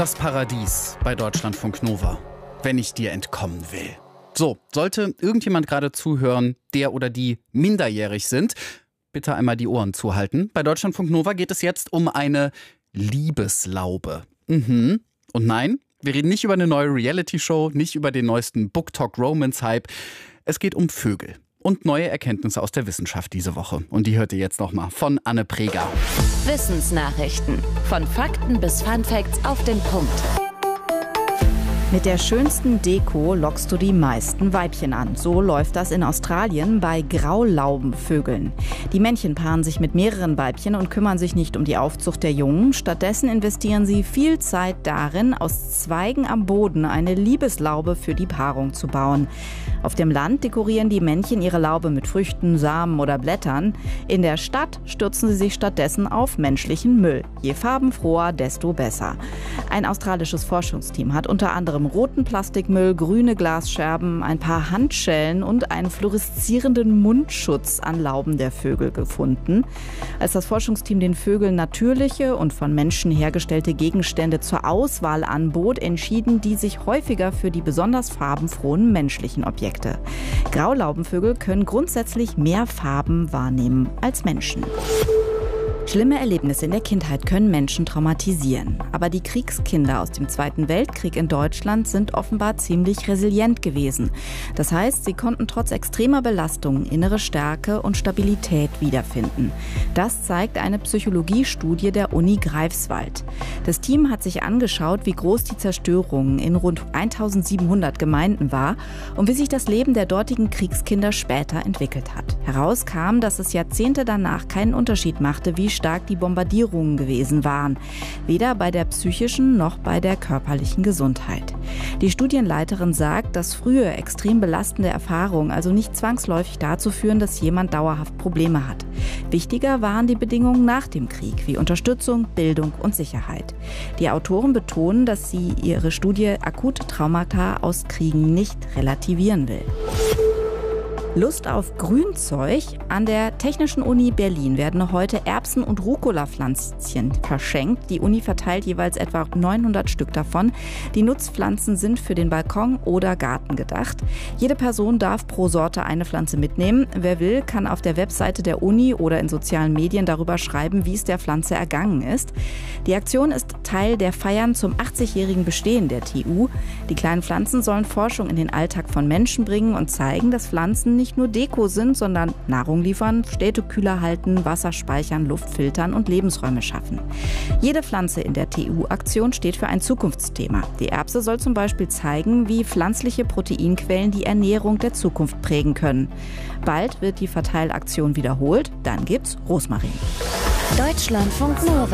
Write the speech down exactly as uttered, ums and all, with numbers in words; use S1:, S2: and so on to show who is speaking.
S1: Das Paradies bei Deutschlandfunk Nova, wenn ich dir entkommen will. So, sollte irgendjemand gerade zuhören, der oder die minderjährig sind, bitte einmal die Ohren zuhalten. Bei Deutschlandfunk Nova geht es jetzt um eine Liebeslaube. Mhm. Und nein, wir reden nicht über eine neue Reality-Show, nicht über den neuesten BookTok-Romance-Hype. Es geht um Vögel und neue Erkenntnisse aus der Wissenschaft diese Woche. Und die hört ihr jetzt nochmal von Anne Preger.
S2: Wissensnachrichten. Von Fakten bis Funfacts auf den Punkt.
S3: Mit der schönsten Deko lockst du die meisten Weibchen an. So läuft das in Australien bei Graulaubenvögeln. Die Männchen paaren sich mit mehreren Weibchen und kümmern sich nicht um die Aufzucht der Jungen. Stattdessen investieren sie viel Zeit darin, aus Zweigen am Boden eine Liebeslaube für die Paarung zu bauen. Auf dem Land dekorieren die Männchen ihre Laube mit Früchten, Samen oder Blättern. In der Stadt stürzen sie sich stattdessen auf menschlichen Müll. Je farbenfroher, desto besser. Ein australisches Forschungsteam hat unter anderem roten Plastikmüll, grüne Glasscherben, ein paar Handschellen und einen fluoreszierenden Mundschutz an Lauben der Vögel gefunden. Als das Forschungsteam den Vögeln natürliche und von Menschen hergestellte Gegenstände zur Auswahl anbot, entschieden die sich häufiger für die besonders farbenfrohen menschlichen Objekte. Graulaubenvögel können grundsätzlich mehr Farben wahrnehmen als Menschen. Schlimme Erlebnisse in der Kindheit können Menschen traumatisieren. Aber die Kriegskinder aus dem Zweiten Weltkrieg in Deutschland sind offenbar ziemlich resilient gewesen. Das heißt, sie konnten trotz extremer Belastungen innere Stärke und Stabilität wiederfinden. Das zeigt eine Psychologiestudie der Uni Greifswald. Das Team hat sich angeschaut, wie groß die Zerstörung in rund eintausendsiebenhundert Gemeinden war und wie sich das Leben der dortigen Kriegskinder später entwickelt hat. Heraus kam, dass es Jahrzehnte danach keinen Unterschied machte, wie stark die Bombardierungen gewesen waren. Weder bei der psychischen noch bei der körperlichen Gesundheit. Die Studienleiterin sagt, dass frühe, extrem belastende Erfahrungen also nicht zwangsläufig dazu führen, dass jemand dauerhaft Probleme hat. Wichtiger waren die Bedingungen nach dem Krieg, wie Unterstützung, Bildung und Sicherheit. Die Autoren betonen, dass sie ihre Studie akute Traumata aus Kriegen nicht relativieren will. Lust auf Grünzeug? An der Technischen Uni Berlin werden heute Erbsen- und Rucola-Pflänzchen verschenkt. Die Uni verteilt jeweils etwa neunhundert Stück davon. Die Nutzpflanzen sind für den Balkon oder Garten gedacht. Jede Person darf pro Sorte eine Pflanze mitnehmen. Wer will, kann auf der Webseite der Uni oder in sozialen Medien darüber schreiben, wie es der Pflanze ergangen ist. Die Aktion ist Teil der Feiern zum achtzigjährigen Bestehen der T U. Die kleinen Pflanzen sollen Forschung in den Alltag von Menschen bringen und zeigen, dass Pflanzen nicht nur Deko sind, sondern Nahrung liefern, Städte kühler halten, Wasser speichern, Luft filtern und Lebensräume schaffen. Jede Pflanze in der T U-Aktion steht für ein Zukunftsthema. Die Erbse soll zum Beispiel zeigen, wie pflanzliche Proteinquellen die Ernährung der Zukunft prägen können. Bald wird die Verteilaktion wiederholt, dann gibt's Rosmarin.
S2: Deutschlandfunk Nova.